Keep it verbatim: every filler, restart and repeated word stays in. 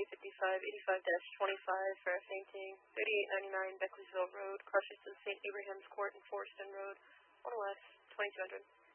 fifty-five eighty-five twenty-five for fainting. thirty-eight ninety-nine Beckleyville Road, cross streets of Saint Abraham's Court and Forston Road, one west, twenty-two hundred.